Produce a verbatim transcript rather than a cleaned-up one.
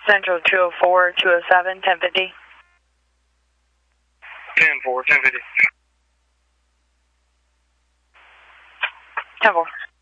Central two oh four, two oh seven, ten fifty. ten four, ten fifty. ten four.